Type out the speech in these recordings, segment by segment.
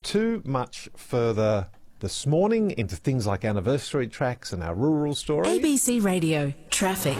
too much further this morning into things like anniversary tracks and our rural stories. ABC Radio Traffic.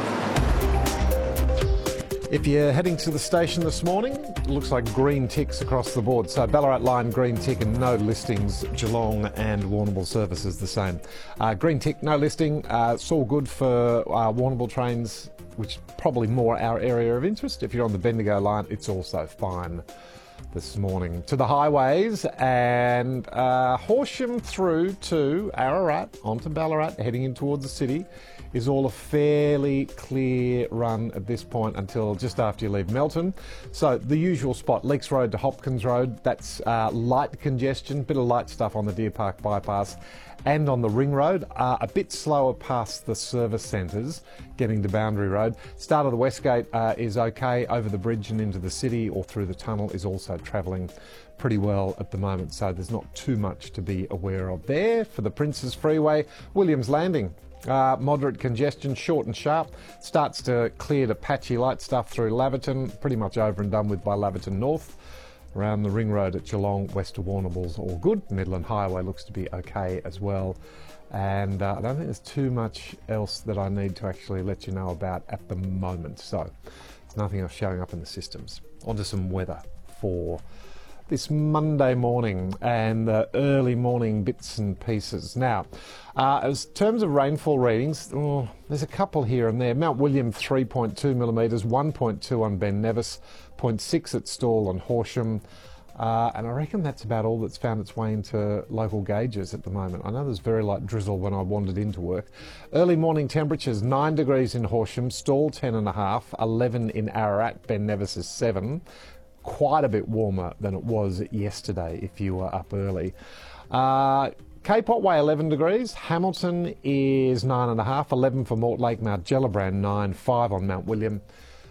If you're heading to the station this morning, it looks like green ticks across the board. So Ballarat line, green tick and no listings. Geelong and Warrnambool services the same. Green tick, no listing. It's all good for Warrnambool trains, which is probably more our area of interest. If you're on the Bendigo line, it's also fine this morning. To the highways and Horsham through to Ararat, onto Ballarat, heading in towards the city, is all a fairly clear run at this point until just after you leave Melton. So the usual spot, Leeks Road to Hopkins Road, that's light congestion, bit of light stuff on the Deer Park bypass and on the Ring Road, a bit slower past the service centres getting to Boundary Road. Start of the Westgate is okay, over the bridge and into the city or through the tunnel is also travelling pretty well at the moment, so there's not too much to be aware of there. For the Princes Freeway, Williams Landing, moderate congestion, short and sharp, starts to clear to patchy light stuff through Laverton, pretty much over and done with by Laverton North. Around the Ring Road at Geelong, west of Warrnambool's all good. Midland Highway looks to be okay as well. And I don't think there's too much else that I need to actually let you know about at the moment. So there's nothing else showing up in the systems. On to some weather for this Monday morning and the early morning bits and pieces. Now, as terms of rainfall readings, there's a couple here and there. Mount William 3.2 millimetres, 1.2 on Ben Nevis, 0.6 at Stawell and Horsham. And I reckon that's about all that's found its way into local gauges at the moment. I know there's very light drizzle when I wandered into work. Early morning temperatures, 9 degrees in Horsham, Stawell 10.5, 11 in Ararat, Ben Nevis is 7. Quite a bit warmer than it was yesterday if you were up early. Cape Otway 11 degrees, Hamilton is 9.5, 11 for Mortlake, Mount Gellibrand 9, 5 on Mount William.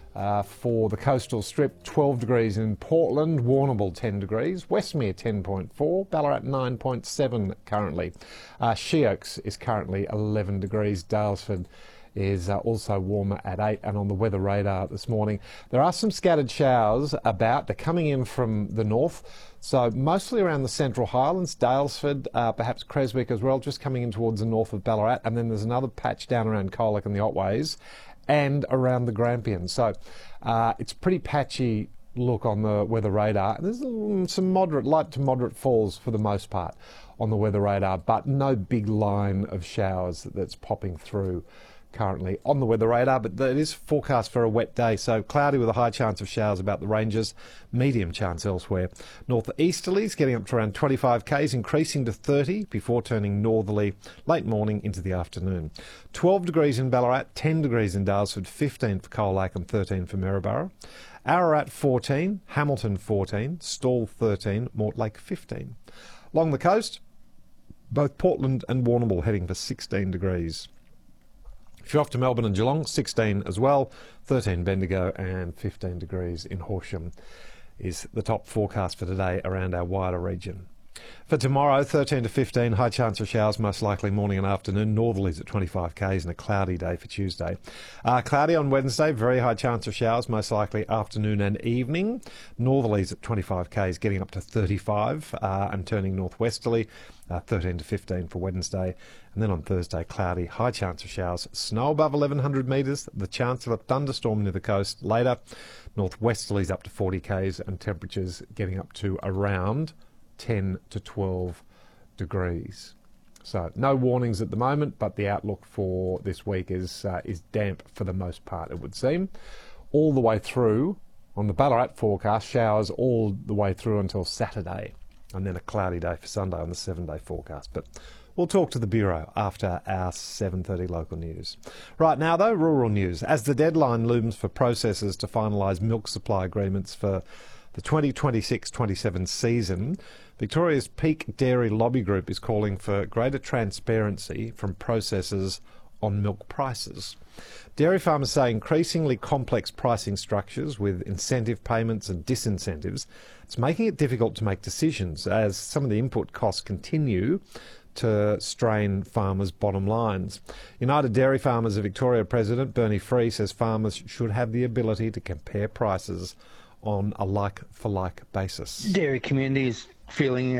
For the coastal strip, 12 degrees in Portland, Warrnambool 10 degrees, Westmere 10.4, Ballarat 9.7 currently. Sheoaks is currently 11 degrees, Dalesford is also warmer at 8, and on the weather radar this morning there are some scattered showers about. They're coming in from the north, so mostly around the Central Highlands, Dalesford, perhaps Creswick as well, just coming in towards the north of Ballarat, and then there's another patch down around Colac and the Otways and around the Grampians. So it's pretty patchy look on the weather radar. There's some moderate, light to moderate falls for the most part on the weather radar, but no big line of showers that's popping through currently on the weather radar. But it is forecast for a wet day, so cloudy with a high chance of showers about the ranges, medium chance elsewhere. Northeasterlies getting up to around 25 k's, increasing to 30 before turning northerly late morning into the afternoon. 12 degrees in Ballarat, 10 degrees in Daylesford, 15 for Colac and 13 for Maryborough. Ararat 14, Hamilton 14, Stawell 13, Mortlake 15. Along the coast, both Portland and Warrnambool heading for 16 degrees. If you're off to Melbourne and Geelong, 16 as well, 13 Bendigo and 15 degrees in Horsham is the top forecast for today around our wider region. For tomorrow, 13 to 15, high chance of showers, most likely morning and afternoon. Northerlies at 25 k's and a cloudy day for Tuesday. Cloudy on Wednesday, very high chance of showers, most likely afternoon and evening. Northerlies at 25 k's, getting up to 35 and turning northwesterly. 13 to 15 for Wednesday. And then on Thursday, cloudy, high chance of showers, snow above 1,100 metres, the chance of a thunderstorm near the coast later. Northwesterlies up to 40 k's and temperatures getting up to around 10 to 12 degrees. So no warnings at the moment, but the outlook for this week is damp for the most part, it would seem. All the way through, on the Ballarat forecast, showers all the way through until Saturday, and then a cloudy day for Sunday on the 7-day forecast. But we'll talk to the Bureau after our 7:30 local news. Right now, though, rural news. As the deadline looms for processors to finalise milk supply agreements for the 2026-27 season, Victoria's Peak Dairy Lobby Group is calling for greater transparency from processors on milk prices. Dairy farmers say increasingly complex pricing structures with incentive payments and disincentives, it's making it difficult to make decisions as some of the input costs continue to strain farmers' bottom lines. United Dairy Farmers of Victoria President Bernie Free says farmers should have the ability to compare prices on a like-for-like basis. Dairy community is feeling